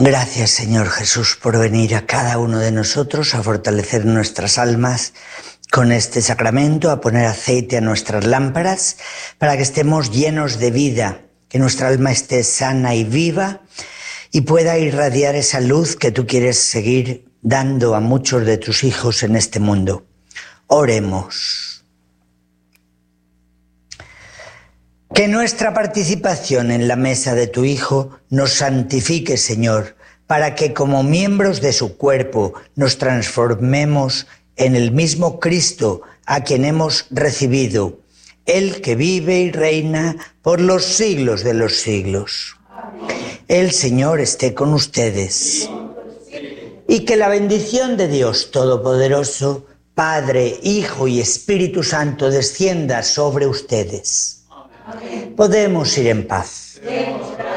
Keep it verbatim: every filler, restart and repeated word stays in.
Gracias, Señor Jesús, por venir a cada uno de nosotros a fortalecer nuestras almas con este sacramento, a poner aceite a nuestras lámparas para que estemos llenos de vida, que nuestra alma esté sana y viva y pueda irradiar esa luz que tú quieres seguir dando a muchos de tus hijos en este mundo. Oremos. Que nuestra participación en la mesa de tu Hijo nos santifique, Señor, para que como miembros de su cuerpo nos transformemos en el mismo Cristo a quien hemos recibido, el que vive y reina por los siglos de los siglos. El Señor esté con ustedes. Y que la bendición de Dios Todopoderoso, Padre, Hijo y Espíritu Santo descienda sobre ustedes. Podemos ir en paz.